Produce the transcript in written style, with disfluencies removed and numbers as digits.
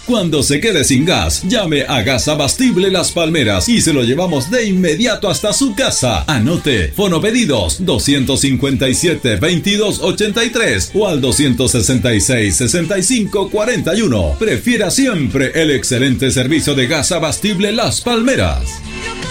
Cuando se quede sin gas, llame a Gas Abastible Las Palmeras y se lo llevamos de inmediato hasta su casa. Anote, fonopedidos 257-2283 o al 266-6541. Prefiera siempre el excelente servicio de Gas Abastible Las Palmeras.